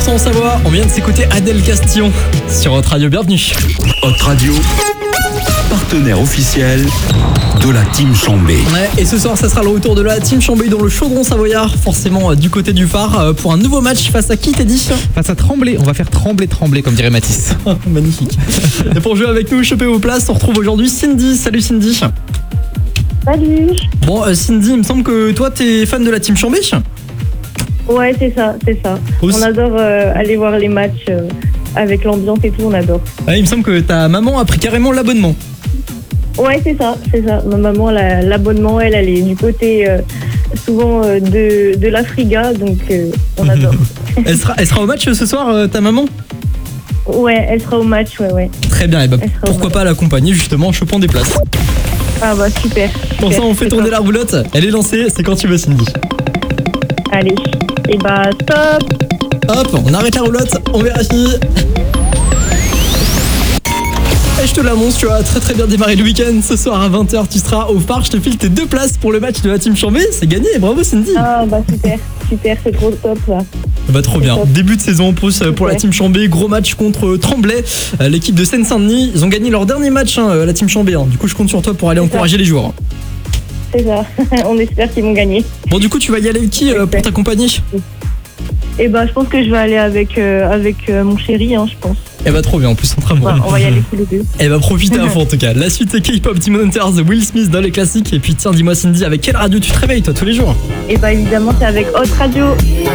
en Savoie. On vient de s'écouter Adèle Castillon sur Hot Radio. Bienvenue. Hot Radio, partenaire officiel de la Team Chambé. Ouais, et ce soir, ça sera le retour de la Team Chambé dans le chaudron savoyard, forcément du côté du phare, pour un nouveau match face à qui t'es dit? Face à Tremblay, on va faire trembler, comme dirait Mathis. Magnifique. Et pour jouer avec nous, choper vos places, on retrouve aujourd'hui Cindy. Salut Cindy. Salut. Bon, Cindy, il me semble que toi, t'es fan de la Team Chambé? Ouais, c'est ça. Aussi. On adore aller voir les matchs avec l'ambiance et tout, on adore. Ouais, il me semble que ta maman a pris carrément l'abonnement. Ouais, c'est ça. Ma maman, l'abonnement, elle est du côté souvent de l'Afriga, donc on adore. Elle sera au match ce soir, ta maman? Ouais, elle sera au match, ouais. Très bien, et bah, Elle sera au pourquoi match. pas l'accompagner justement en chopant des places. Ah bah super. Pour ça, on fait c'est tourner top. la roulotte. Elle est lancée, c'est quand tu veux, Cindy. Allez. Et bah stop. Hop, on arrête la roulotte, on vérifie. Et je te l'annonce, tu as très bien démarré le week-end. Ce soir à 20h, tu seras au phare. Je te file tes 2 places pour le match de la Team Chambé. C'est gagné, bravo Cindy. Ah bah super, c'est trop top là. Bah trop bien. top. Début de saison en plus pour la Team Chambé. Gros match contre Tremblay, l'équipe de Seine-Saint-Denis. Ils ont gagné leur dernier match, la Team Chambé. Du coup, je compte sur toi pour aller encourager les joueurs. C'est ça. On espère qu'ils vont gagner. Bon, du coup, tu vas y aller avec qui pour t'accompagner? Et bah je pense que je vais aller avec mon chéri, je pense. Eh bah trop bien, en plus entre amoureux. On va y aller tous les deux. Eh bah profitez à fond en tout cas. La suite c'est K-pop, Demon Hunters, Will Smith dans les classiques. Et puis tiens, dis-moi Cindy, avec quelle radio tu te réveilles toi tous les jours? Et bah évidemment c'est avec Hot Radio.